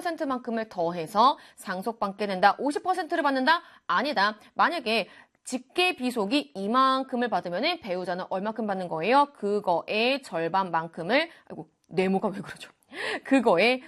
50%만큼을 더해서 상속받게 된다. 50%를 받는다? 아니다. 만약에 직계비속이 이만큼을 받으면 배우자는 얼마큼 받는 거예요? 그거의 절반만큼을, 아이고, 네모가 왜 그러죠? 그거의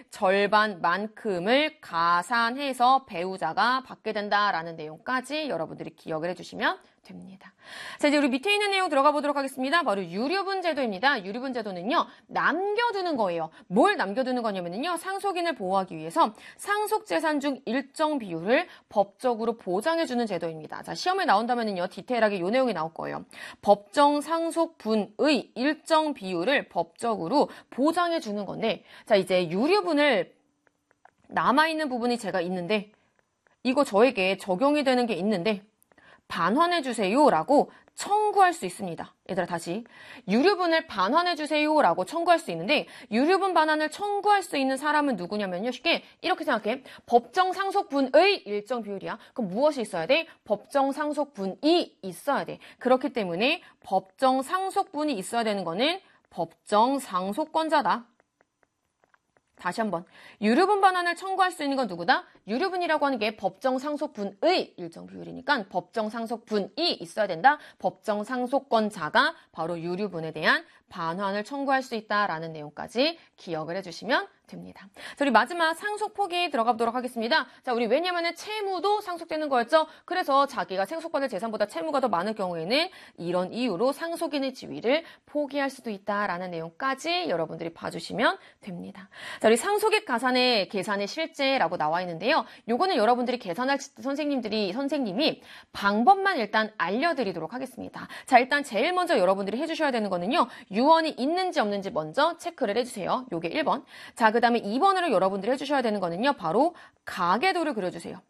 절반만큼을 가산해서 배우자가 받게 된다라는 내용까지 여러분들이 기억을 해주시면 됩니다. 자, 이제 우리 밑에 있는 내용 들어가 보도록 하겠습니다. 바로 유류분 제도입니다. 유류분 제도는요, 남겨두는 거예요. 뭘 남겨두는 거냐면요, 상속인을 보호하기 위해서 상속재산 중 일정 비율을 법적으로 보장해주는 제도입니다. 자, 시험에 나온다면요, 디테일하게 이 내용이 나올 거예요. 법정 상속분의 일정 비율을 법적으로 보장해주는 건데, 자, 이제 유류분을 남아있는 부분이 제가 있는데, 이거 저에게 적용이 되는 게 있는데, 반환해주세요 라고 청구할 수 있습니다. 얘들아 다시 유류분을 반환해주세요 라고 청구할 수 있는데 유류분 반환을 청구할 수 있는 사람은 누구냐면요. 쉽게 이렇게 생각해. 법정 상속분의 일정 비율이야. 그럼 무엇이 있어야 돼? 법정 상속분이 있어야 돼. 그렇기 때문에 법정 상속분이 있어야 되는 거는 법정 상속권자다. 다시 한번 유류분 반환을 청구할 수 있는 건 누구다? 유류분이라고 하는 게 법정 상속분의 일정 비율이니까 법정 상속분이 있어야 된다. 법정 상속권자가 바로 유류분에 대한 반환을 청구할 수 있다라는 내용까지 기억을 해주시면 됩니다. 자, 우리 마지막 상속 포기 들어가 보도록 하겠습니다. 자, 우리 왜냐면은 채무도 상속되는 거였죠. 그래서 자기가 상속받을 재산보다 채무가 더 많을 경우에는 이런 이유로 상속인의 지위를 포기할 수도 있다라는 내용까지 여러분들이 봐주시면 됩니다. 자, 우리 상속액 가산의 계산의 실제라고 나와 있는데요. 요거는 여러분들이 계산할 선생님이 방법만 일단 알려드리도록 하겠습니다. 자, 일단 제일 먼저 여러분들이 해주셔야 되는 거는요. 유언이 있는지 없는지 먼저 체크를 해주세요. 요게 1번. 자, 그 다음에 2번으로 여러분들이 해주셔야 되는 거는요. 바로 가계도를 그려주세요.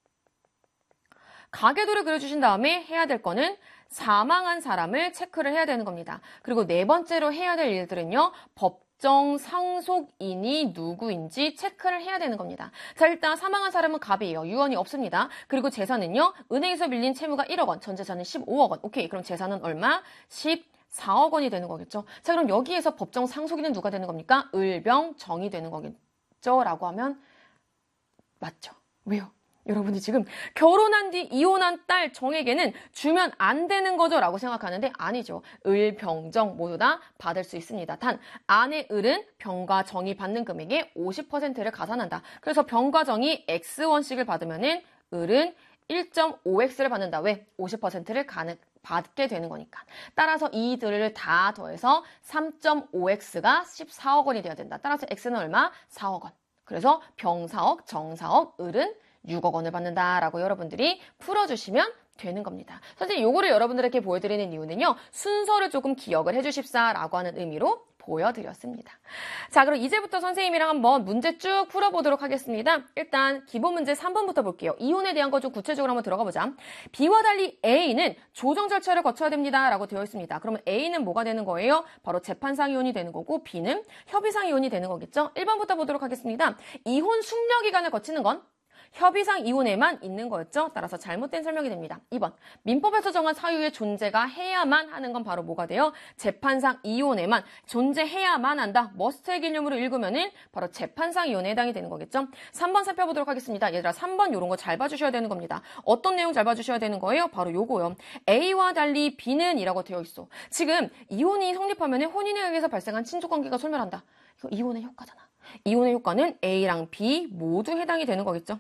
가계도를 그려주신 다음에 해야 될 거는 사망한 사람을 체크를 해야 되는 겁니다. 그리고 네 번째로 해야 될 일들은요. 법정 상속인이 누구인지 체크를 해야 되는 겁니다. 자, 일단 사망한 사람은 갑이에요. 유언이 없습니다. 그리고 재산은요. 은행에서 밀린 채무가 1억 원, 전 재산은 15억 원. 오케이, 그럼 재산은 얼마? 4억 원이 되는 거겠죠. 자, 그럼 여기에서 법정 상속인은 누가 되는 겁니까? 을병정이 되는 거겠죠? 라고 하면 맞죠. 왜요? 여러분이 지금 결혼한 뒤 이혼한 딸 정에게는 주면 안 되는 거죠? 라고 생각하는데 아니죠. 을, 병, 정 모두 다 받을 수 있습니다. 단 아내 을은 병과 정이 받는 금액의 50%를 가산한다. 그래서 병과 정이 X 원씩을 받으면은 을은 1.5X를 받는다. 왜? 50%를 받게 되는 거니까. 따라서 이들을 다 더해서 3.5X가 14억 원이 돼야 된다. 따라서 X는 얼마? 4억 원. 그래서 병 4억, 정 4억, 을은 6억 원을 받는다라고 여러분들이 풀어주시면 되는 겁니다. 선생님 요거를 여러분들에게 보여드리는 이유는요. 순서를 조금 기억을 해주십사라고 하는 의미로 보여드렸습니다. 자, 그럼 이제부터 선생님이랑 한번 문제 쭉 풀어보도록 하겠습니다. 일단 기본 문제 3번부터 볼게요. 이혼에 대한 거 좀 구체적으로 한번 들어가 보자. B와 달리 A는 조정 절차를 거쳐야 됩니다. 라고 되어 있습니다. 그러면 A는 뭐가 되는 거예요? 바로 재판상 이혼이 되는 거고 B는 협의상 이혼이 되는 거겠죠? 1번부터 보도록 하겠습니다. 이혼 숙려 기간을 거치는 건 협의상 이혼에만 있는 거였죠. 따라서 잘못된 설명이 됩니다. 2번. 민법에서 정한 사유의 존재가 해야만 하는 건 바로 뭐가 돼요? 재판상 이혼에만 존재해야만 한다. 머스트의 개념으로 읽으면은 바로 재판상 이혼에 해당이 되는 거겠죠. 3번 살펴보도록 하겠습니다. 얘들아 3번 요런 거 잘 봐주셔야 되는 겁니다. 어떤 내용 잘 봐주셔야 되는 거예요? 바로 요거요. A와 달리 B는 이라고 되어 있어. 지금 이혼이 성립하면 혼인에 의해서 발생한 친족관계가 소멸한다. 이거 이혼의 효과잖아. 이혼의 효과는 A랑 B 모두 해당이 되는 거겠죠.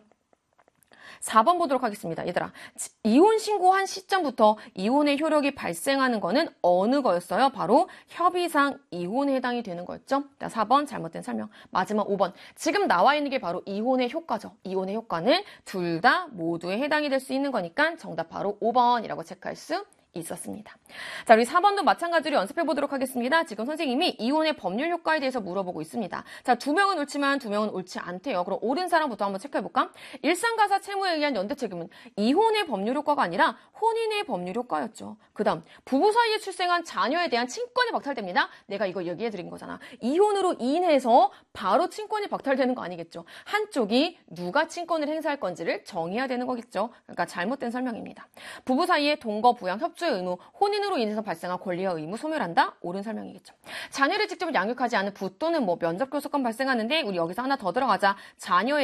4번 보도록 하겠습니다. 얘들아, 이혼 신고한 시점부터 이혼의 효력이 발생하는 거는 어느 거였어요? 바로 협의상 이혼에 해당이 되는 거였죠. 4번 잘못된 설명. 마지막 5번. 지금 나와 있는 게 바로 이혼의 효과죠. 이혼의 효과는 둘 다 모두에 해당이 될 수 있는 거니까 정답 바로 5번이라고 체크할 수 있었습니다. 자, 우리 4번도 마찬가지로 연습해 보도록 하겠습니다. 지금 선생님이 이혼의 법률 효과에 대해서 물어보고 있습니다. 자, 2명은 옳지만 2명은 옳지 않대요. 그럼 옳은 사람부터 한번 체크해 볼까? 일상가사 채무에 의한 연대 책임은 이혼의 법률 효과가 아니라 혼인의 법률 효과였죠. 그 다음 부부 사이에 출생한 자녀에 대한 친권이 박탈됩니다. 내가 이거 얘기해 드린 거잖아. 이혼으로 인해서 바로 친권이 박탈되는 거 아니겠죠. 한쪽이 누가 친권을 행사할 건지를 정해야 되는 거겠죠. 그러니까 잘못된 설명입니다. 부부 사이에 동거, 부양, 협조의 의무, 혼인으로 인해서 발생한 권리와 의무 소멸한다? 옳은 설명이겠죠. 자녀를 직접 양육하지 않은 부 또는 면접 교섭권 발생하는데 우리 여기서 하나 더 들어가자. 자녀의